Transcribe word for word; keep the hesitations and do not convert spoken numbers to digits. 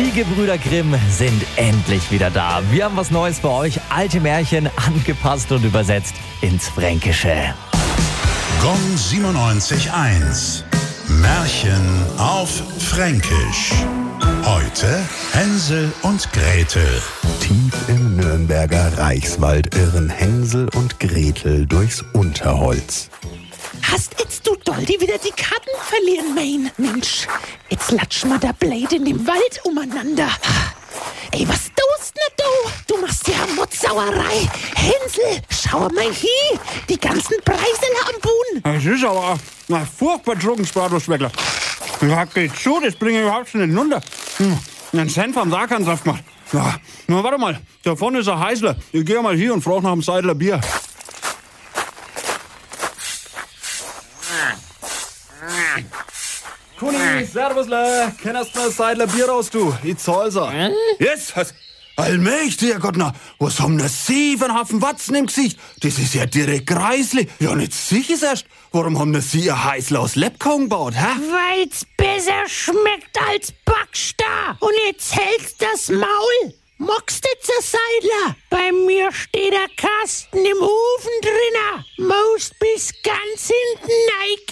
Die Gebrüder Grimm sind endlich wieder da. Wir haben was Neues für euch. Alte Märchen angepasst und übersetzt ins Fränkische. Gong siebenundneunzig eins. Märchen auf Fränkisch. Heute Hänsel und Gretel. Tief im Nürnberger Reichswald irren Hänsel und Gretel durchs Unterholz. Hast jetzt du Doldi wieder die Karten verlieren, mein Mensch? Jetzt latsch mal der Blade in dem Wald umeinander. Ey, was tust denn du? Du machst ja Mutzsauerei. Hänsel, schau mal hier. Die ganzen Preisele am Buhn. Es ist aber na, furchtbar Drogenspart, du Schweckler. Ja, geht zu, das bringe ich überhaupt schon nicht runter. Hm, einen Cent vom Sarkansaft gemacht. Ja, na, warte mal, da vorne ist ein Heißler. Ich geh mal hier und frag nach dem Seidler Bier. Kuni, servusle, kennst du mal Seidler Bier raus, du? Ich zahl's auch. Hm? Jetzt, was? Allmächtiger Gott, na, was haben da Sie für einen Haufen Watzen im Gesicht? Das ist ja direkt greislich. Ja, nicht sicher erst. Warum haben da Sie ein Heißl aus Lebkuchen gebaut, hä? Weil's besser schmeckt als Backstar. Und jetzt hältst das Maul. Mockst jetzt ein Seidler? Bei mir steht der Kasten im Ofen drinne. Most bis ganz hinten neig.